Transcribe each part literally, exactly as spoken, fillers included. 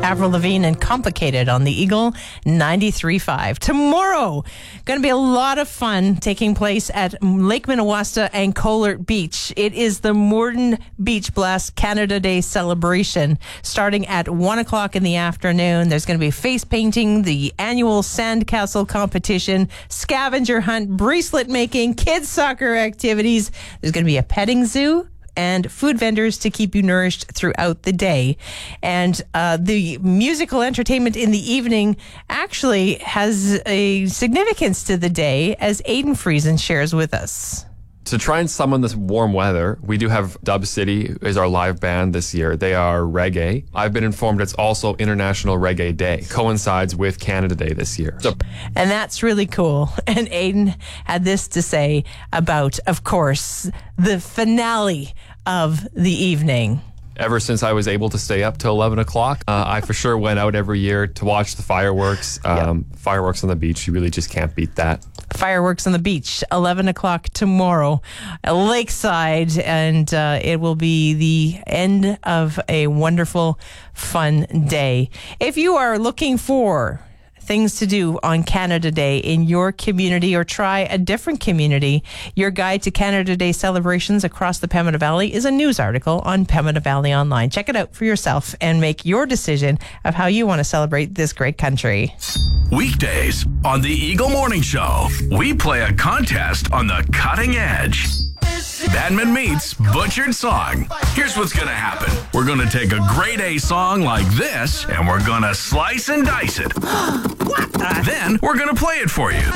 Avril Lavigne and Complicated on the Eagle ninety-three point five. Tomorrow, going to be a lot of fun taking place at Lake Minnewaska and Colert Beach. It is the Morden Beach Blast Canada Day celebration starting at one o'clock in the afternoon. There's going to be face painting, the annual sandcastle competition, scavenger hunt, bracelet making, kids soccer activities. There's going to be a petting zoo and food vendors to keep you nourished throughout the day. And uh, the musical entertainment in the evening actually has a significance to the day, as Aiden Friesen shares with us. To try and summon this warm weather, we do have Dub City is our live band this year. They are reggae. I've been informed it's also International Reggae Day. Coincides with Canada Day this year. So- and that's really cool. And Aiden had this to say about, of course, the finale of the evening. Ever since I was able to stay up till eleven o'clock, uh, I for sure went out every year to watch the fireworks. Um, yep. Fireworks on the beach, you really just can't beat that. Fireworks on the beach, eleven o'clock tomorrow, lakeside, and uh, it will be the end of a wonderful, fun day. If you are looking for things to do on Canada Day in your community, or try a different community, your guide to Canada Day celebrations across the Pembina Valley is a news article on Pembina Valley Online. Check it out for yourself and make your decision of how you want to celebrate this great country. Weekdays on the Eagle Morning Show, we play a contest on the cutting edge. Badman meets Butchered Song. Here's what's going to happen. We're going to take a grade A song like this, and we're going to slice and dice it. Then we're going to play it for you.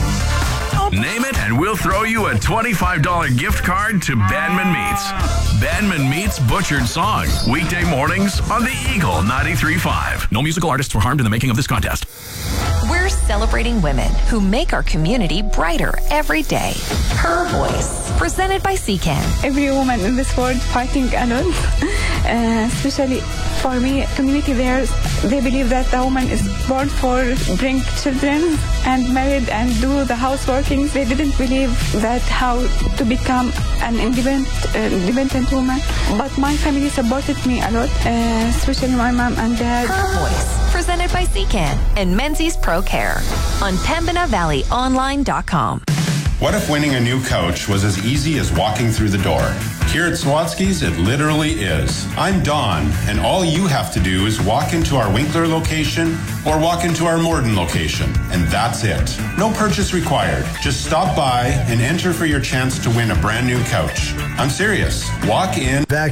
Name it, and we'll throw you a twenty-five dollars gift card to Badman Meets. Badman Meets Butchered Song. Weekday mornings on the Eagle ninety-three point five. No musical artists were harmed in the making of this contest. We're celebrating women who make our community brighter every day. Her Voice, presented by C C A N. Every woman in this world fighting alone, uh, especially for me, community there, they believe that the woman is born for bring children and married and do the houseworking. They didn't believe that how to become an independent, uh, independent woman. But my family supported me a lot, uh, especially my mom and dad. Her Voice, presented by C C A N and Menzies Pro Care on Pembina Valley Online dot com. What if winning a new couch was as easy as walking through the door? Here at Swatsky's, it literally is. I'm Don, and all you have to do is walk into our Winkler location or walk into our Morden location, and that's it. No purchase required. Just stop by and enter for your chance to win a brand new couch. I'm serious. Walk in. Back